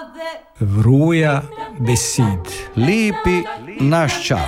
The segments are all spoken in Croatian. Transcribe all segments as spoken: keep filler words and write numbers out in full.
Vruja besed. Lepi naš ča.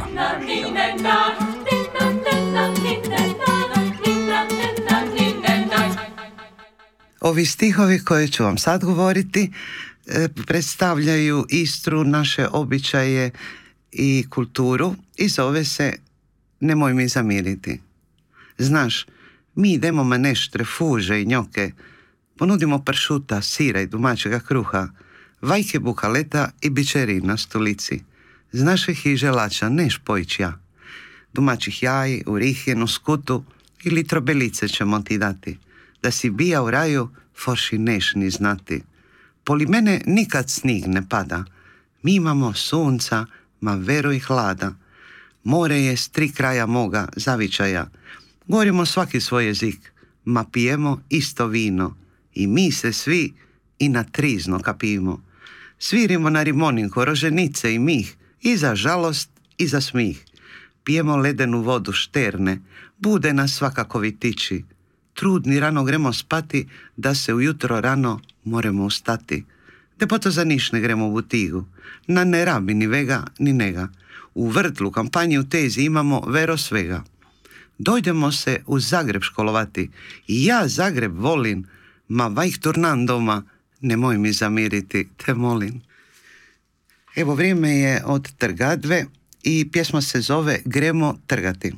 Ovi stihovi koje ću vam sad govoriti predstavljaju Istru, naše običaje i kulturu i zove se Nemoj mi zamiriti. Znaš, mi idemo maneštre, fuže i njoke, ponudimo pršuta, sira i domaćega kruha, vajke bukaleta i bičeri na stolici. Z naše hiže lača neš pojić ja. Domaćih jaji, urihjenu, skutu i litro belice ćemo ti dati. Da si bija u raju, forši neš ni znati. Poli mene nikad snig ne pada. Mi imamo sunca, ma veruj hlada. More je s tri kraja moga zavičaja. Govorimo svaki svoj jezik, ma pijemo isto vino. I mi se svi i na trizno kapimo. Svirimo na rimoninku, roženice i mih, i za žalost i za smih. Pijemo ledenu vodu šterne, bude nas svakako vitići. Trudni rano gremo spati, da se ujutro rano moremo ustati. De poto za niš ne gremo u butigu, na ne rabi ni vega ni nega. U vrtlu kampanji u tezi imamo vero svega. Dojdemo se u Zagreb školovati, i ja Zagreb volim, ma vajh turnan doma, nemoj mi zamiriti, te molim. Evo, vrijeme je od Trgadve i pjesma se zove Gremo trgati.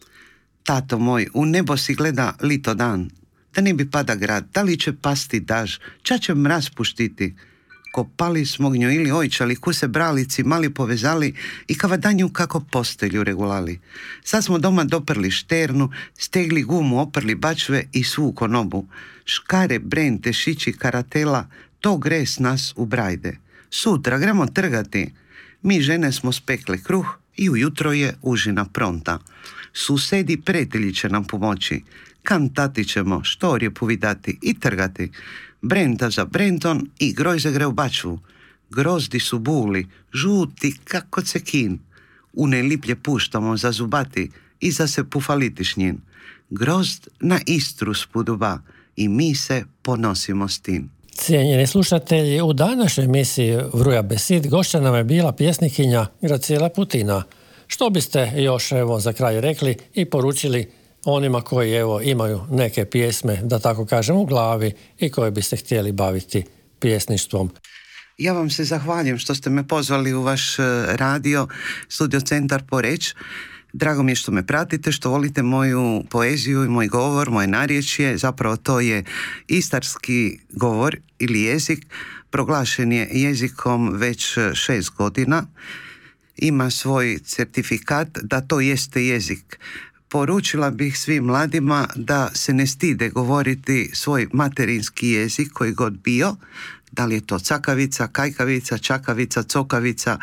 Tato moj, u nebo si gleda lito dan, da ne bi pada grad, da li će pasti daž, ča će mraz puštiti. Kopali smo gnju ili ojčali, kuse bralici, mali povezali i kavadanju kako postelju regulali. Sad smo doma doprli šternu, stegli gumu, oprli bačve i svu konobu. Škare, brente, šići, karatela, to gre s nas u brajde. Sutra gremo trgati. Mi žene smo spekle kruh i ujutro je užina pronta. Susedi prijatelji će nam pomoći. Kantati ćemo, štorje povidati i trgati. Brenta za brenton i grojze gre u bačvu. Grozdi su buli, žuti kako cekin. Une liplje puštamo za zubati i za se pufalitišnjin. Grozd na Istru spuduba i mi se ponosimo s tim. Cijenjeni slušatelji, u današnjoj emisiji Vruja besed gošća nam je bila pjesnikinja Gracijela Putina. Što biste još evo za kraj rekli i poručili onima koji evo imaju neke pjesme, da tako kažem, u glavi i koji bi se htjeli baviti pjesništvom? Ja vam se zahvaljujem što ste me pozvali u vaš radio, Studio Centar Poreč. Drago mi je što me pratite, što volite moju poeziju i moj govor, moje narječje. Zapravo to je istarski govor ili jezik. Proglašen je jezikom već šest godina. Ima svoj certifikat da to jeste jezik. Poručila bih svim mladima da se ne stide govoriti svoj materinski jezik koji god bio, da li je to cakavica, kajkavica, čakavica, cokavica,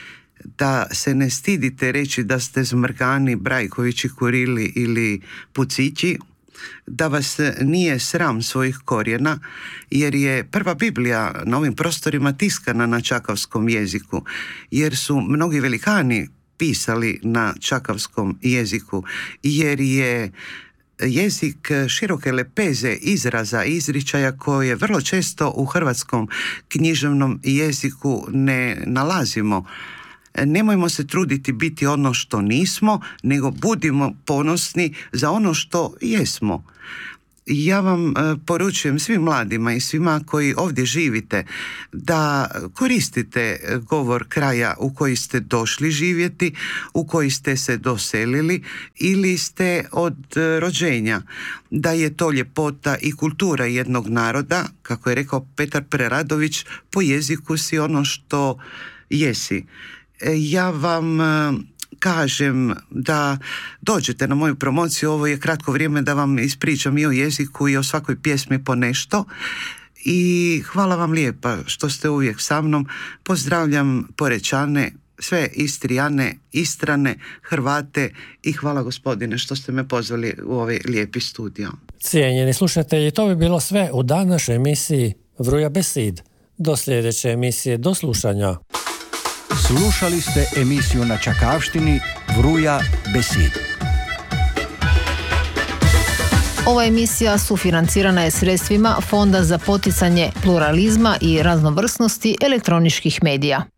da se ne stidite reći da ste Zmrgani, Brajkovići, Kurili ili Pucići, da vas nije sram svojih korijena, jer je prva Biblija na ovim prostorima tiskana na čakavskom jeziku, jer su mnogi velikani pisali na čakavskom jeziku, jer je jezik široke lepeze izraza, izričaja koje vrlo često u hrvatskom književnom jeziku ne nalazimo. Nemojmo se truditi biti ono što nismo, nego budimo ponosni za ono što jesmo. Ja vam poručujem svim mladima i svima koji ovdje živite da koristite govor kraja u koji ste došli živjeti, u koji ste se doselili ili ste od rođenja, da je to ljepota i kultura jednog naroda, kako je rekao Petar Preradović, po jeziku si ono što jesi. Ja vam kažem da dođete na moju promociju, ovo je kratko vrijeme da vam ispričam i o jeziku i o svakoj pjesmi po nešto. I hvala vam lijepa što ste uvijek sa mnom. Pozdravljam Porečane, sve Istrijane, Istrane, Hrvate i hvala gospodine što ste me pozvali u ovaj lijepi studio. Cijenjeni slušatelji, to bi bilo sve u današnjoj emisiji Vruja besed. Do sljedeće emisije, do slušanja. Slušali ste emisiju na čakavštini Vruja besed. Ova emisija sufinancirana je sredstvima Fonda za poticanje pluralizma i raznovrsnosti elektroničkih medija.